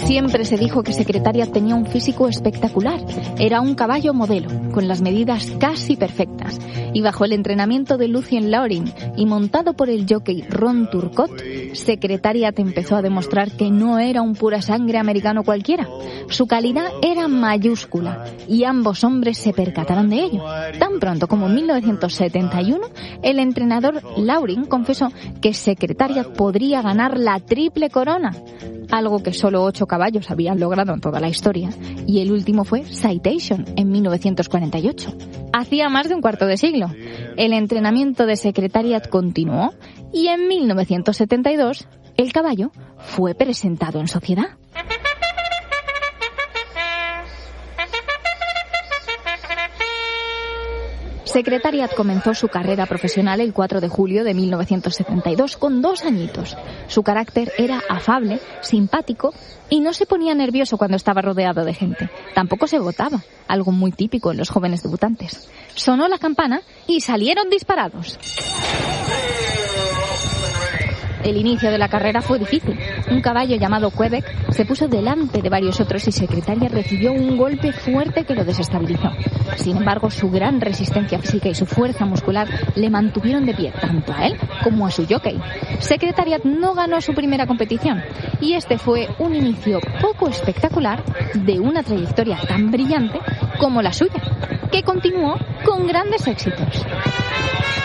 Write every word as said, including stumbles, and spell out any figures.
Siempre se dijo que Secretariat tenía un físico espectacular. Era un caballo modelo, con las medidas casi perfectas. Y bajo el entrenamiento de Lucien Laurin y montado por el jockey Ron Turcotte, Secretariat empezó a demostrar que no era un pura sangre americano cualquiera. Su calidad era mayúscula y ambos hombres se percataron de ello. Tan pronto como en mil novecientos setenta y uno, el entrenador Laurin confesó que Secretariat podría ganar la triple corona, algo que solo ocho caballos habían logrado en toda la historia, y el último fue Citation en mil novecientos cuarenta y ocho. Hacía más de un cuarto de siglo. El entrenamiento de Secretariat continuó y en mil novecientos setenta y dos el caballo fue presentado en sociedad. Secretariat comenzó su carrera profesional el cuatro de julio de mil novecientos setenta y dos con dos añitos. Su carácter era afable, simpático y no se ponía nervioso cuando estaba rodeado de gente. Tampoco se botaba, algo muy típico en los jóvenes debutantes. Sonó la campana y salieron disparados. El inicio de la carrera fue difícil. Un caballo llamado Quebec se puso delante de varios otros y Secretariat recibió un golpe fuerte que lo desestabilizó. Sin embargo, su gran resistencia física y su fuerza muscular le mantuvieron de pie, tanto a él como a su jockey. Secretariat no ganó su primera competición y este fue un inicio poco espectacular de una trayectoria tan brillante como la suya, que continuó con grandes éxitos.